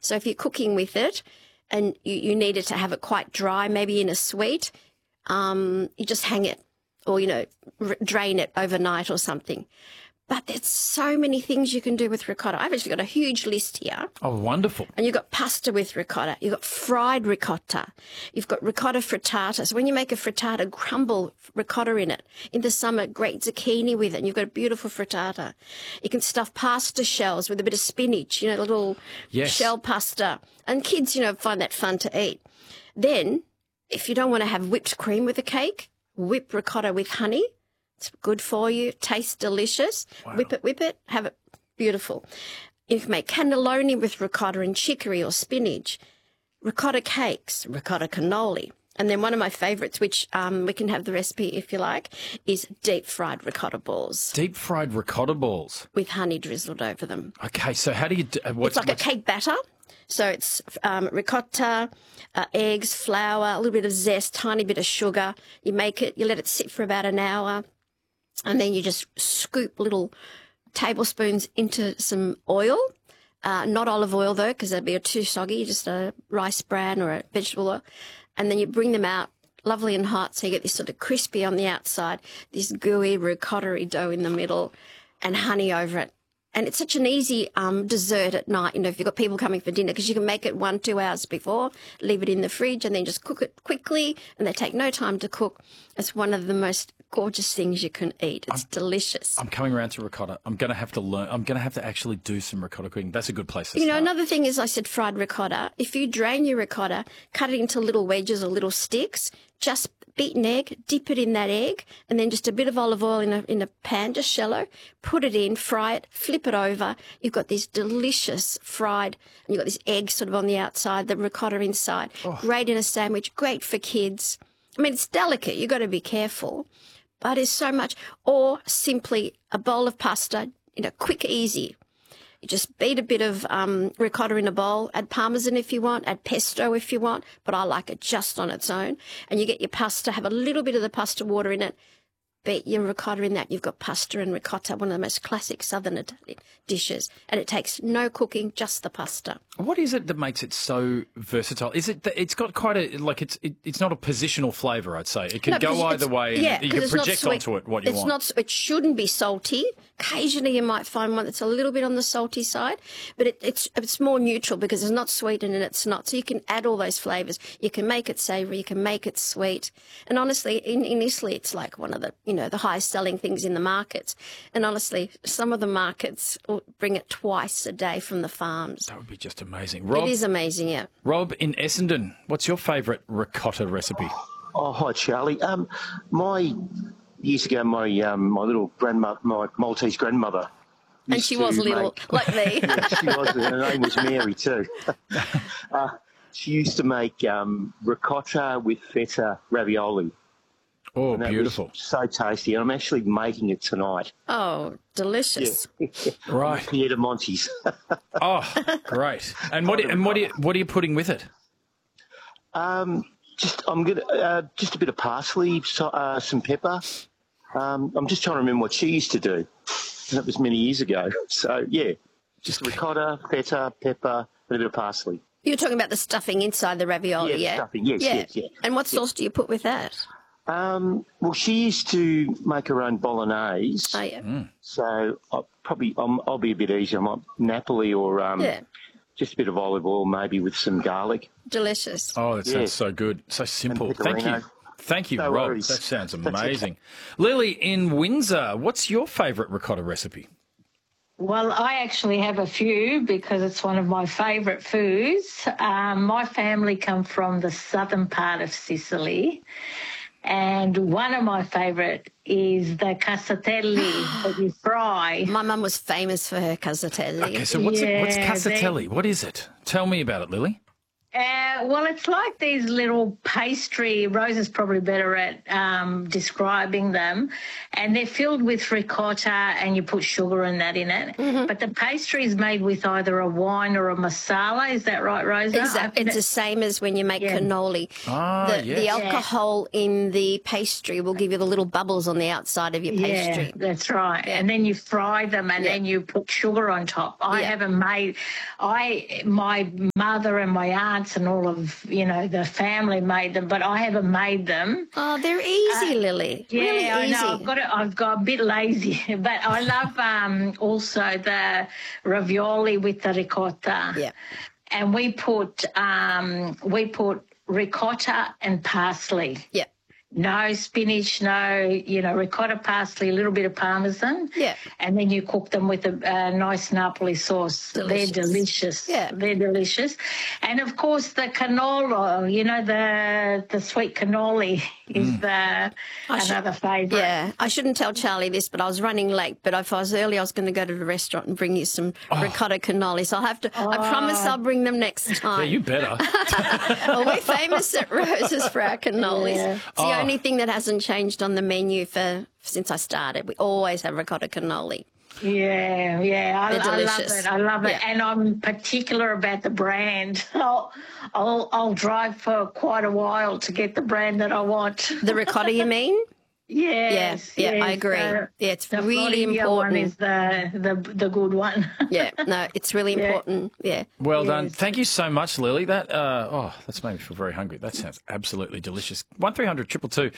So if you're cooking with it and you needed to have it quite dry, maybe in a sweet, you just hang it or, drain it overnight or something. But there's so many things you can do with ricotta. I've actually got a huge list here. Oh, wonderful. And you've got pasta with ricotta. You've got fried ricotta. You've got ricotta frittata. So when you make a frittata, crumble ricotta in it. In the summer, grate zucchini with it, and you've got a beautiful frittata. You can stuff pasta shells with a bit of spinach, little shell pasta. And kids, find that fun to eat. Then, if you don't want to have whipped cream with a cake, whip ricotta with honey. It's good for you. Tastes delicious. Wow. Whip it. Have it beautiful. You can make cannelloni with ricotta and chicory or spinach, ricotta cakes, ricotta cannoli. And then one of my favourites, which we can have the recipe if you like, is deep-fried ricotta balls. Deep-fried ricotta balls? With honey drizzled over them. Okay, so how do you do... It's like a cake batter. So it's ricotta, eggs, flour, a little bit of zest, tiny bit of sugar. You make it, you let it sit for about an hour, and then you just scoop little tablespoons into some oil, not olive oil though, because that'd be too soggy, just a rice bran or a vegetable oil. And then you bring them out lovely and hot, so you get this sort of crispy on the outside, this gooey ricotta-y dough in the middle, and honey over it. And it's such an easy dessert at night, if you've got people coming for dinner, because you can make it 1-2 hours before, leave it in the fridge, and then just cook it quickly, and they take no time to cook. It's one of the most gorgeous things you can eat. It's delicious. I'm coming around to ricotta. I'm going to have to learn. I'm going to have to actually do some ricotta cooking. That's a good place to start. Another thing is I said fried ricotta. If you drain your ricotta, cut it into little wedges or little sticks, just beat an egg, dip it in that egg, and then just a bit of olive oil in a pan, just shallow, put it in, fry it, flip it over. You've got this delicious fried, and you've got this egg sort of on the outside, the ricotta inside. Oh. Great in a sandwich, great for kids. I mean, it's delicate. You've got to be careful, but it's so much. Or simply a bowl of pasta, quick, easy. You just beat a bit of ricotta in a bowl, add parmesan if you want, add pesto if you want, but I like it just on its own. And you get your pasta, have a little bit of the pasta water in it, beat your ricotta in that. You've got pasta and ricotta, one of the most classic southern Italian dishes. And it takes no cooking, just the pasta. What is it that makes it so versatile? Is it that it's got quite it's not a positional flavour, I'd say. It can go either way, and you can project onto it what you want. It shouldn't be salty. Occasionally you might find one that's a little bit on the salty side, but it's more neutral because it's not sweetened and it's not. So you can add all those flavours. You can make it savoury, you can make it sweet. And honestly, in Italy, it's like one of the, the highest selling things in the markets. And honestly, some of the markets will bring it twice a day from the farms. That would be just amazing. Rob, it is amazing, yeah. Rob in Essendon, what's your favourite ricotta recipe? Oh, hi, Charlie. Years ago, my little grandmother, my Maltese grandmother, and she was little, like me. Yeah, she was. Her name was Mary too. She used to make ricotta with feta ravioli. Oh, and that beautiful! Was so tasty. And I'm actually making it tonight. Oh, delicious! Yeah. Right, Piemonte's. Oh, great! And what are you putting with it? Just a bit of parsley, some pepper. I'm just trying to remember what she used to do. That was many years ago. So yeah, just ricotta, feta, pepper, and a bit of parsley. You're talking about the stuffing inside the ravioli, yeah? Stuffing, yes. And what sauce do you put with that? Well, she used to make her own bolognese. Oh yeah. So I'll be a bit easier. I might Napoli or just a bit of olive oil, maybe with some garlic. Delicious. Oh, that sounds so good. So simple. Thank you. Thank you, No Rob. worries. That sounds amazing. Lily in Windsor, what's your favourite ricotta recipe? Well, I actually have a few because it's one of my favourite foods. My family come from the southern part of Sicily, and one of my favourite is the casatelli that you fry. My mum was famous for her casatelli. Okay, so what's casatelli? What is it? Tell me about it, Lily. Well, it's like these little pastry. Rose is probably better at describing them, and they're filled with ricotta, and you put sugar and that in it. Mm-hmm. But the pastry is made with either a wine or a masala. Is that right, Rosa? Exactly. It's the same as when you make cannoli. The alcohol in the pastry will give you the little bubbles on the outside of your pastry. Yeah, that's right. Yeah. And then you fry them, and then you put sugar on top. I haven't made. My mother and my aunts and all of, the family made them, but I haven't made them. Oh, they're easy, Lily. Yeah, really I easy. know. I've got a bit lazy, but I love also the ravioli with the ricotta. Yeah. And we put ricotta and parsley. Yeah. No spinach, no, ricotta, parsley, a little bit of parmesan. Yeah. And then you cook them with a nice Napoli sauce. Delicious. They're delicious. Yeah. They're delicious. And, of course, the canola, the sweet cannoli is another favourite. Yeah. I shouldn't tell Charlie this, but I was running late. But if I was early, I was going to go to the restaurant and bring you some ricotta cannoli. So I'll have to, I promise I'll bring them next time. Yeah, you better. Well, we're famous at Rose's for our cannolis. Yeah. It's the only thing that hasn't changed on the menu since I started. We always have ricotta cannoli. Yeah, I love it. I love it, and I'm particular about the brand. I'll drive for quite a while to get the brand that I want. The ricotta, you mean? Yes, yes. I agree. It's the really important. One is the good one. It's really important. Yeah. Well done. Thank you so much, Lily. That's made me feel very hungry. That sounds absolutely delicious. 1300 222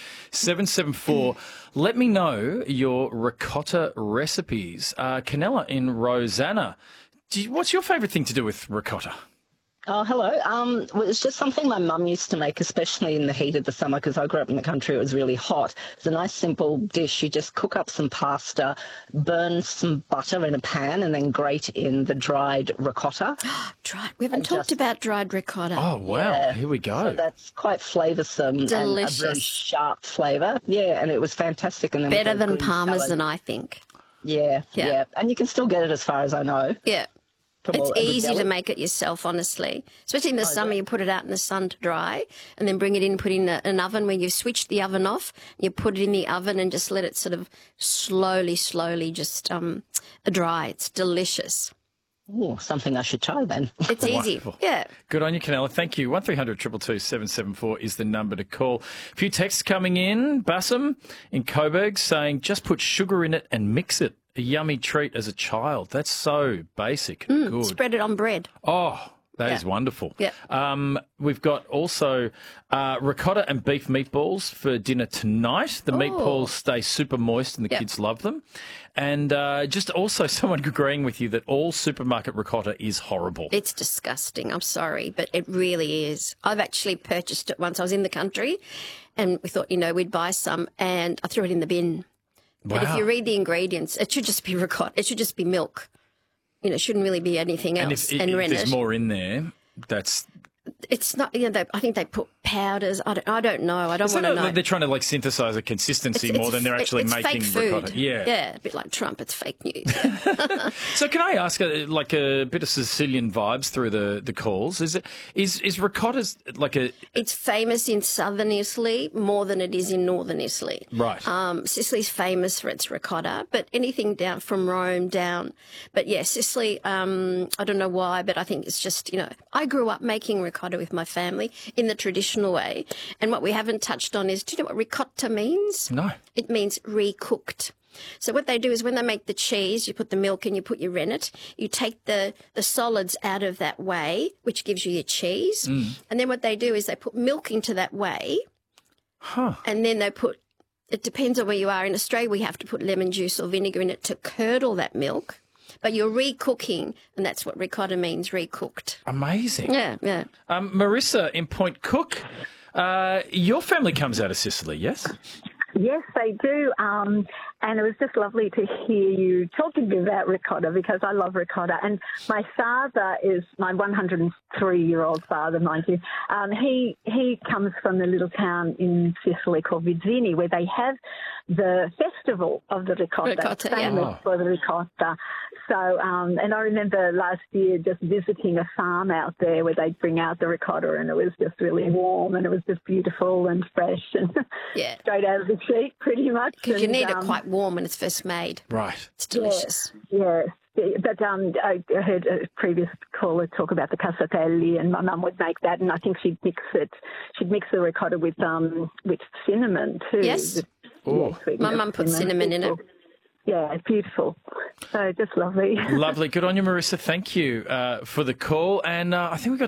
774. Let me know your ricotta recipes. Canella in Rosanna. What's your favourite thing to do with ricotta? Oh, hello. Well, it's just something my mum used to make, especially in the heat of the summer, because I grew up in the country. It was really hot. It's a nice, simple dish. You just cook up some pasta, burn some butter in a pan, and then grate in the dried ricotta. Dried. We haven't talked about dried ricotta. Oh, wow. Yeah. Here we go. So that's quite flavoursome. Delicious. And a very sharp flavour. Yeah, and it was fantastic. And then better than parmesan, I think. Yeah. And you can still get it as far as I know. Yeah. It's easy to make it yourself, honestly. Especially in the summer, you put it out in the sun to dry and then bring it in, put it in an oven where you've switched the oven off. You put it in the oven and just let it sort of slowly just dry. It's delicious. Oh, something I should try then. It's easy. Wonderful. Yeah. Good on you, Canella. Thank you. 1300 222 774 is the number to call. A few texts coming in. Bassam in Coburg saying, just put sugar in it and mix it. A yummy treat as a child. That's so basic and good. Spread it on bread. Oh, that is wonderful. Yeah. We've got also ricotta and beef meatballs for dinner tonight. The meatballs stay super moist and the kids love them. And just also someone agreeing with you that all supermarket ricotta is horrible. It's disgusting. I'm sorry, but it really is. I've actually purchased it once. I was in the country and we thought, we'd buy some and I threw it in the bin. But if you read the ingredients, it should just be ricotta. It should just be milk. It shouldn't really be anything else. And if there's more in there, that's... It's not, I think they put powders. I don't know. I don't want to know. They're trying to synthesize a consistency more than they're actually making fake ricotta. Food. Yeah, a bit like Trump. It's fake news. So can I ask, a bit of Sicilian vibes through the calls? Is ricotta It's famous in southern Italy more than it is in northern Italy. Right. Sicily's famous for its ricotta, but anything down from Rome down. But yeah, Sicily. I don't know why, but I think it's just I grew up making ricotta with my family in the traditional way. And what we haven't touched on is, do you know what ricotta means? No. It means recooked. So what they do is when they make the cheese, you put the milk in, you put your rennet, you take the solids out of that whey, which gives you your cheese. And then what they do is they put milk into that whey. And then they put, it depends on where you are. In Australia, we have to put lemon juice or vinegar in it to curdle that milk. But you're recooking, and that's what ricotta means, recooked. Amazing. Yeah. Marissa in Point Cook, your family comes out of Sicily, yes? Yes, they do. And it was just lovely to hear you talking about ricotta because I love ricotta. And my father is my 103-year-old father, mind you. He comes from the little town in Sicily called Vizzini where they have the festival of the ricotta. Ricotta, yeah. famous Oh. for the ricotta. So, and I remember last year just visiting a farm out there where they'd bring out the ricotta, and it was just really warm, and it was just beautiful and fresh and Yeah. straight out of the sheet, pretty much. Because you And, need it quite warm when it's first made. Right. It's delicious. Yes. But I heard a previous caller talk about the cassatelli, and my mum would make that, and I think she'd mix it. She'd mix the ricotta with cinnamon too. Yes. Oh. My mum put cinnamon in it. Yeah, beautiful. So just lovely. Lovely. Good on you, Marissa. Thank you for the call. And I think we've got